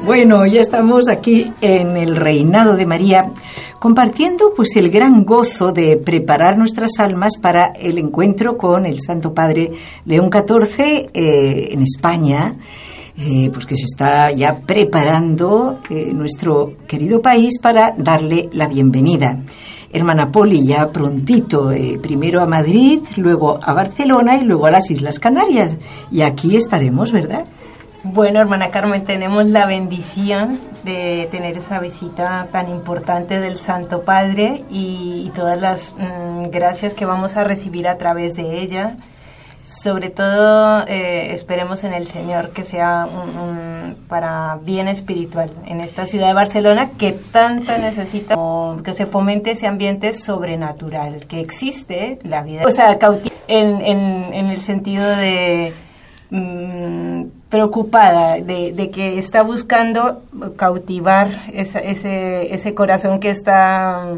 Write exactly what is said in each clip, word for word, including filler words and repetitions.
Bueno, ya estamos aquí en el Reinado de María, compartiendo pues el gran gozo de preparar nuestras almas para el encuentro con el Santo Padre León catorce eh, en España, eh, pues que se está ya preparando eh, nuestro querido país para darle la bienvenida. Hermana Poli, ya prontito, eh, primero a Madrid, luego a Barcelona y luego a las Islas Canarias. Y aquí estaremos, ¿verdad? Bueno, hermana Carmen, tenemos la bendición de tener esa visita tan importante del Santo Padre y, y todas las mmm, gracias que vamos a recibir a través de ella. Sobre todo, eh, esperemos en el Señor que sea un, un, para bien espiritual en esta ciudad de Barcelona que tanto necesita, que se fomente ese ambiente sobrenatural, que existe la vida, o sea, cautiva en, en, en el sentido de mmm, preocupada, de, de que está buscando cautivar esa, ese, ese corazón que está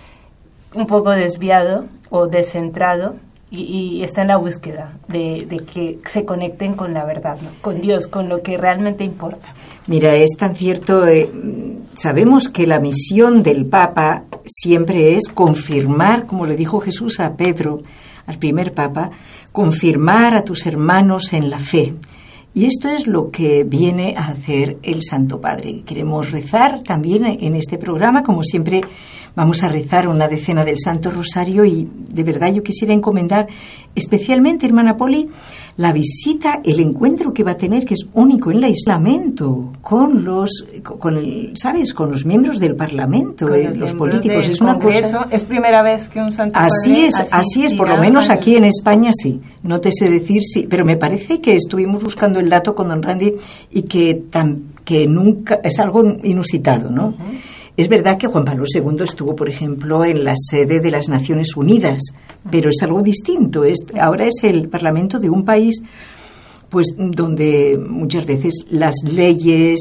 un poco desviado o descentrado. Y, y está en la búsqueda de, de que se conecten con la verdad, ¿no? Con Dios, con lo que realmente importa. Mira, es tan cierto, eh, sabemos que la misión del Papa siempre es confirmar, como le dijo Jesús a Pedro, al primer Papa, confirmar a tus hermanos en la fe. Y esto es lo que viene a hacer el Santo Padre. Queremos rezar también en este programa, como siempre. Vamos a rezar una decena del Santo Rosario y de verdad yo quisiera encomendar especialmente, hermana Poli, la visita, el encuentro que va a tener, que es único en el aislamiento, con los, con el, ¿sabes? Con los miembros del Parlamento, eh, los, los políticos. Es una cosa. Es primera vez que un Santo Padre así es, así es, por lo menos aquí en España sí. No te sé decir sí, pero me parece que estuvimos buscando el dato con don Randy y que tan, que nunca es algo inusitado, ¿no? Uh-huh. Es verdad que Juan Pablo segundo estuvo, por ejemplo, en la sede de las Naciones Unidas, pero es algo distinto. Es, ahora es el Parlamento de un país pues donde muchas veces las leyes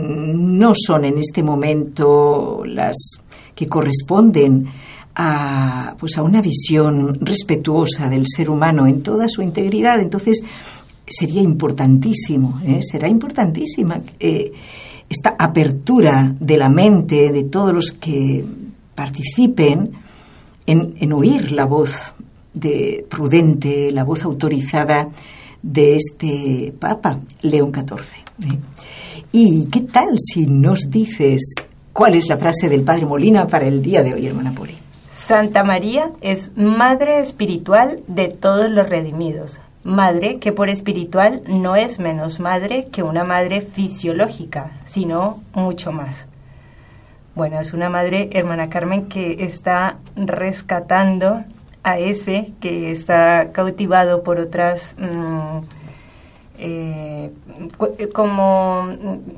no son en este momento las que corresponden a, pues a una visión respetuosa del ser humano en toda su integridad. Entonces, sería importantísimo, ¿eh? será importantísima eh, esta apertura de la mente de todos los que participen en, en oír la voz de prudente, la voz autorizada de este Papa, León catorce. ¿eh? ¿Y qué tal si nos dices cuál es la frase del Padre Molina para el día de hoy, hermana Poli? Santa María es madre espiritual de todos los redimidos. Madre que por espiritual no es menos madre que una madre fisiológica, sino mucho más. Bueno, es una madre, hermana Carmen, que está rescatando a ese que está cautivado por otras mmm, eh, como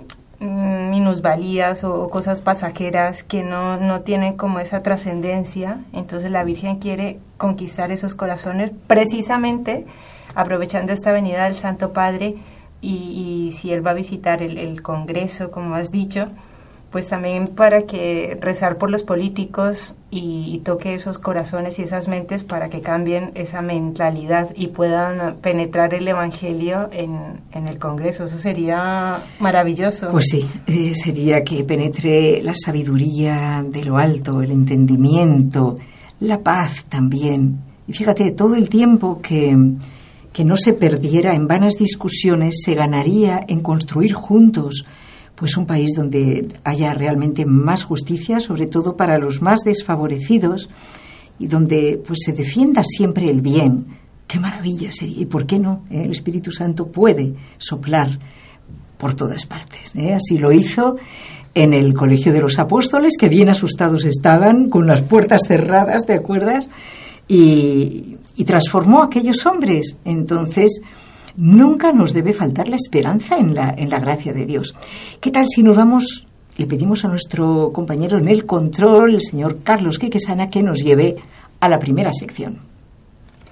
minusvalías o cosas pasajeras que no, no tienen como esa trascendencia. Entonces la Virgen quiere conquistar esos corazones precisamente aprovechando esta venida del Santo Padre y, y si él va a visitar el, el Congreso, como has dicho, pues también para que rezar por los políticos y, y toque esos corazones y esas mentes para que cambien esa mentalidad y puedan penetrar el Evangelio en, en el Congreso. Eso sería maravilloso. Pues sí, eh, sería que penetre la sabiduría de lo alto, el entendimiento, la paz también. Y fíjate, todo el tiempo que... que no se perdiera en vanas discusiones, se ganaría en construir juntos pues un país donde haya realmente más justicia, sobre todo para los más desfavorecidos, y donde pues se defienda siempre el bien. ¡Qué maravilla sería! ¿Y por qué no? ¿Eh? El Espíritu Santo puede soplar por todas partes. ¿eh? Así lo hizo en el Colegio de los Apóstoles, que bien asustados estaban, con las puertas cerradas, ¿te acuerdas? Y... y transformó a aquellos hombres. Entonces, nunca nos debe faltar la esperanza en la, en la gracia de Dios. ¿Qué tal si nos vamos, le pedimos a nuestro compañero en el control, el señor Carlos Quequesana, que nos lleve a la primera sección?